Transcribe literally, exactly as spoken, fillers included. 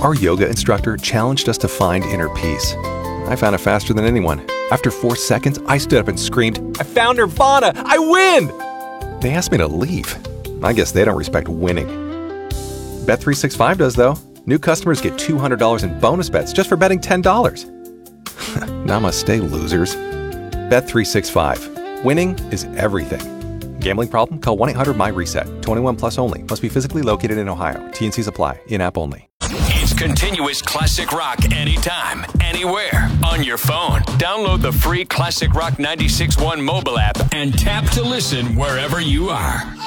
Our yoga instructor challenged us to find inner peace. I found it faster than anyone. After four seconds, I stood up and screamed, "I found Nirvana! I win!" They asked me to leave. I guess they don't respect winning. Bet three sixty-five does, though. New customers get two hundred dollars in bonus bets just for betting ten dollars. Namaste, losers. Bet three sixty-five. Winning is everything. Gambling problem? Call one eight hundred M Y reset. twenty-one plus only. Must be physically located in Ohio. T and Cs apply. In-app only. It's continuous classic rock anytime, anywhere, on your phone. Download the free Classic Rock ninety-six point one mobile app and tap to listen wherever you are.